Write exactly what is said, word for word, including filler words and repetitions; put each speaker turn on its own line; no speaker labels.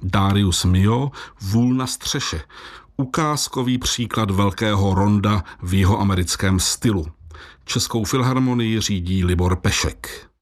Darius Milhaud, Vůl na střeše. Ukázkový příklad velkého ronda v jihoamerickém stylu. Českou filharmonii řídí Libor Pešek.